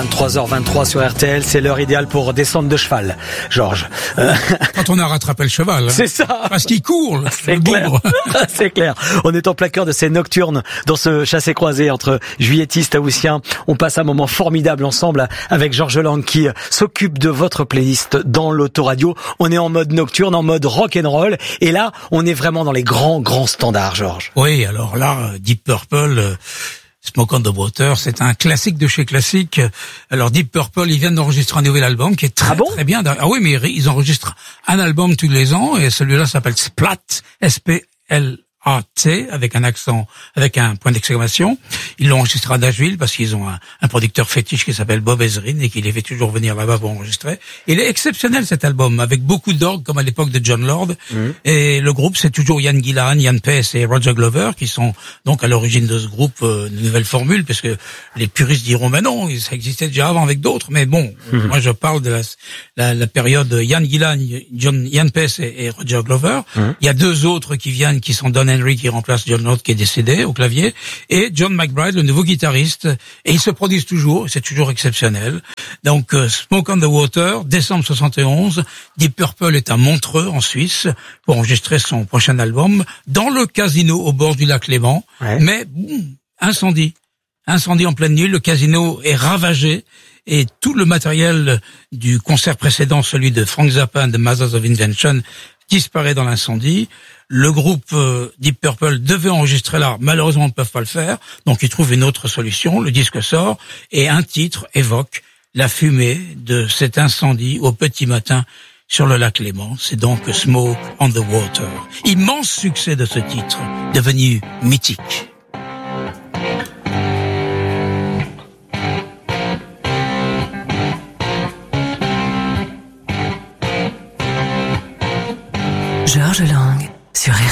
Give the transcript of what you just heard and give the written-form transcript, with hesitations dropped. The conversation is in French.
23h23 sur RTL, c'est l'heure idéale pour descendre de cheval, Georges. Quand on a rattrapé le cheval. C'est ça. Parce qu'il court, c'est clair. C'est clair. On est en plein cœur de ces nocturnes dans ce chassé-croisé entre juilletistes haussiens. On passe un moment formidable ensemble avec Georges Lang qui s'occupe de votre playlist dans l'autoradio. On est en mode nocturne, en mode rock'n'roll. Et là, on est vraiment dans les grands standards, Georges. Oui, alors là, Deep Purple... Smoke on the Water, c'est un classique de chez classique. Alors Deep Purple, ils viennent d'enregistrer un nouvel album qui est très bien. Ah oui, mais ils enregistrent un album tous les ans et celui-là s'appelle Splat, S-P-L-A-T, avec un accent, avec un point d'exclamation. Ils l'ont enregistré à Nashville parce qu'ils ont un producteur fétiche qui s'appelle Bob Ezrin et qui les fait toujours venir là-bas pour enregistrer. Il est exceptionnel cet album, avec beaucoup d'orgue comme à l'époque de John Lord. Et le groupe, c'est toujours Ian Gillan, Ian Pace et Roger Glover qui sont donc à l'origine de ce groupe, de nouvelle formule, parce que les puristes diront mais non, ça existait déjà avant avec d'autres. Mais bon, moi je parle de la période Ian Gillan, Ian Pace et Roger Glover. Il y a deux autres qui viennent, qui sont Don Henry qui remplace John Lord qui est décédé au clavier, et John McBride, le nouveau guitariste, et ils se produisent toujours, c'est toujours exceptionnel. Donc Smoke on the Water, décembre 71, Deep Purple est à Montreux en Suisse pour enregistrer son prochain album dans le casino au bord du lac Léman. Mais incendie en pleine nuit, le casino est ravagé et tout le matériel du concert précédent, celui de Frank Zappa de Masters of Invention, disparaît dans l'incendie. Le groupe Deep Purple devait enregistrer là, malheureusement ils ne peuvent pas le faire, donc ils trouvent une autre solution, le disque sort, et un titre évoque la fumée de cet incendie au petit matin sur le lac Léman. C'est donc Smoke on the Water. Immense succès de ce titre, devenu mythique. Georges Lang sur RTL.